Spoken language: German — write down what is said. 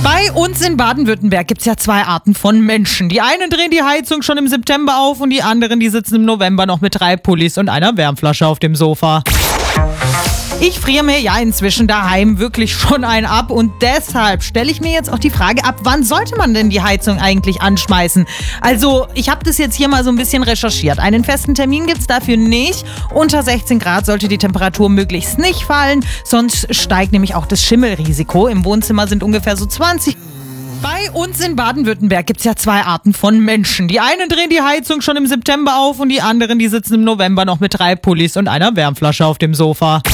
Bei uns in Baden-Württemberg gibt's ja zwei Arten von Menschen. Die einen drehen die Heizung schon im September auf und die anderen, die sitzen im November noch mit 3 Pullis und einer Wärmflasche auf dem Sofa. Ich friere mir ja inzwischen daheim wirklich schon ein ab und deshalb stelle ich mir jetzt auch die Frage, ab wann sollte man denn die Heizung eigentlich anschmeißen? Also ich habe das jetzt hier mal so ein bisschen recherchiert. Einen festen Termin gibt's dafür nicht. Unter 16 Grad sollte die Temperatur möglichst nicht fallen, sonst steigt nämlich auch das Schimmelrisiko. Im Wohnzimmer sind ungefähr so 20. Bei uns in Baden-Württemberg gibt's ja zwei Arten von Menschen. Die einen drehen die Heizung schon im September auf und die anderen, die sitzen im November noch mit 3 Pullis und einer Wärmflasche auf dem Sofa.